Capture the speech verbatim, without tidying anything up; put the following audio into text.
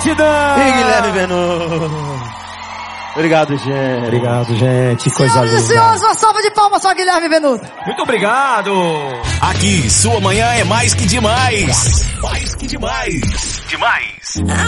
gratidão. E Guilherme Benuto. Obrigado, gente. Obrigado, gente. Coisa linda. Senhoras e senhores, uma salva de palmas para Guilherme Benuto. Muito obrigado. Aqui, sua manhã é mais que demais. Mais que demais. Demais.